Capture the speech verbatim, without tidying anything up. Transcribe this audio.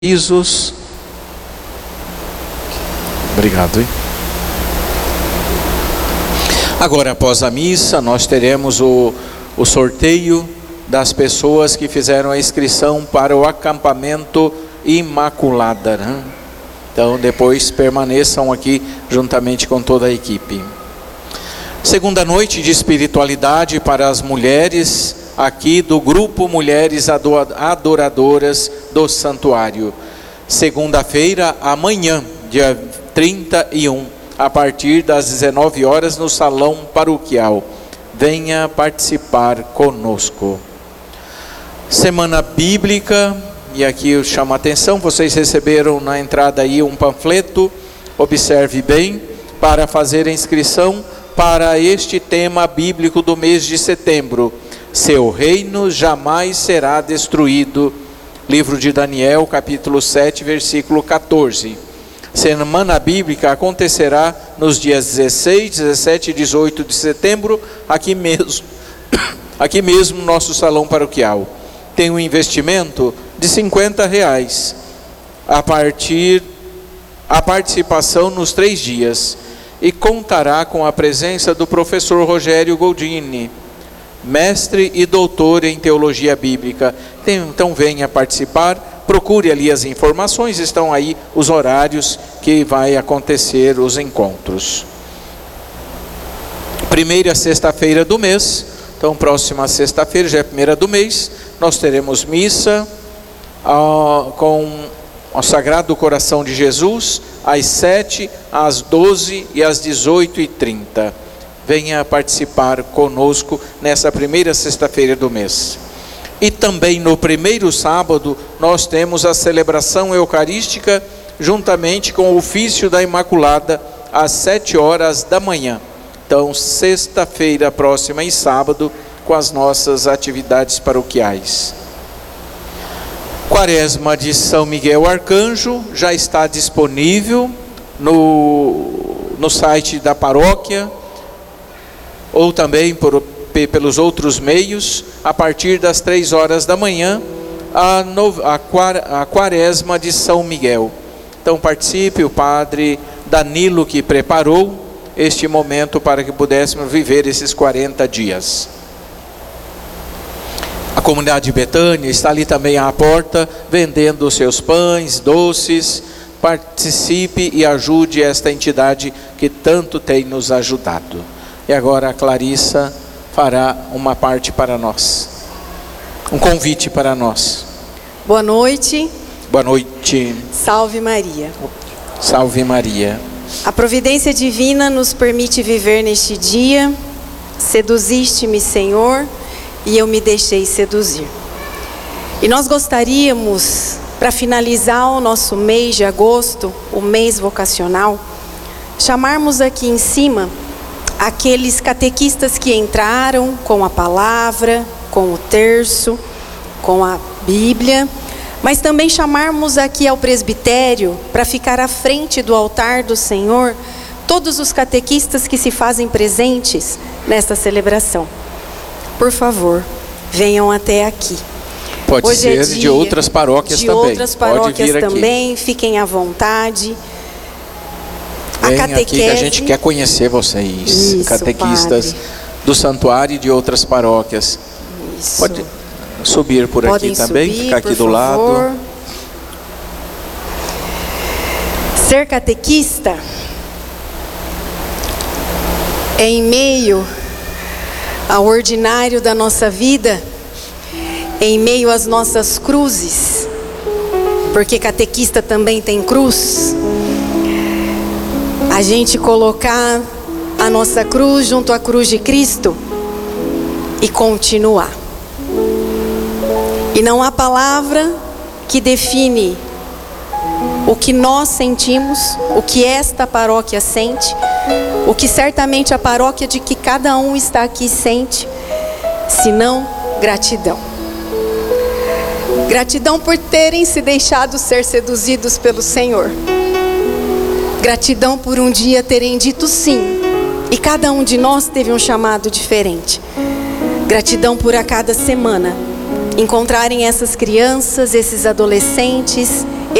Isos. Obrigado. Hein? Agora, após a missa, nós teremos o, o sorteio das pessoas que fizeram a inscrição para o acampamento Imaculada, né? Então, depois permaneçam aqui juntamente com toda a equipe. Segunda noite de espiritualidade para as mulheres aqui do grupo Mulheres Adoradoras do Santuário. Segunda-feira, amanhã, dia trinta e um, a partir das dezenove horas no Salão Paroquial. Venha participar conosco. Semana Bíblica, e aqui eu chamo a atenção, vocês receberam na entrada aí um panfleto, observe bem, para fazer a inscrição para este tema bíblico do mês de setembro. Seu reino jamais será destruído. Livro de Daniel, capítulo sete, versículo quatorze. Semana Bíblica acontecerá nos dias dezesseis, dezessete e dezoito de setembro, aqui mesmo, aqui mesmo no nosso salão paroquial. Tem um investimento de cinquenta reais, a partir, a participação nos três dias, e contará com a presença do professor Rogério Goldini, mestre e doutor em teologia bíblica. Então venha participar, procure ali as informações, estão aí os horários que vai acontecer os encontros. Primeira sexta-feira do mês, então próxima sexta-feira, já é a primeira do mês, nós teremos missa ah, com o Sagrado Coração de Jesus, às sete, às doze e às dezoito e trinta. Venha participar conosco nessa primeira sexta-feira do mês. E também no primeiro sábado nós temos a celebração eucarística juntamente com o ofício da Imaculada às sete horas da manhã. Então, sexta-feira próxima e sábado com as nossas atividades paroquiais. Quaresma de São Miguel Arcanjo já está disponível no, no site da paróquia, ou também por, pelos outros meios, a partir das três horas da manhã, a, no, a, a Quaresma de São Miguel. Então participe, o padre Danilo que preparou este momento para que pudéssemos viver esses quarenta dias. A comunidade de Betânia está ali também à porta, vendendo os seus pães, doces. Participe e ajude esta entidade que tanto tem nos ajudado. E agora a Clarissa fará uma parte para nós, um convite para nós. Boa noite. Boa noite. Salve Maria. Salve Maria. A providência divina nos permite viver neste dia. Seduziste-me, Senhor, e eu me deixei seduzir. E nós gostaríamos, para finalizar o nosso mês de agosto, o mês vocacional, chamarmos aqui em cima aqueles catequistas que entraram com a palavra, com o terço, com a Bíblia, mas também chamarmos aqui ao presbitério para ficar à frente do altar do Senhor todos os catequistas que se fazem presentes nesta celebração. Por favor, venham até aqui. Pode Hoje ser é de outras paróquias de também. De outras paróquias também, aqui. Fiquem à vontade. Vem a catequese... aqui que a gente quer conhecer vocês, Isso, catequistas padre. do santuário e de outras paróquias. Isso. Pode subir por Podem aqui também, subir, ficar aqui do favor. lado. Ser catequista é em meio ao ordinário da nossa vida, em meio às nossas cruzes, porque catequista também tem cruz, a gente colocar a nossa cruz junto à cruz de Cristo e continuar. E não há palavra que define o que nós sentimos, o que esta paróquia sente, o que certamente a paróquia de que cada um está aqui sente, senão gratidão. Gratidão por terem se deixado ser seduzidos pelo Senhor. Gratidão por um dia terem dito sim, e cada um de nós teve um chamado diferente. Gratidão por a cada semana encontrarem essas crianças, esses adolescentes,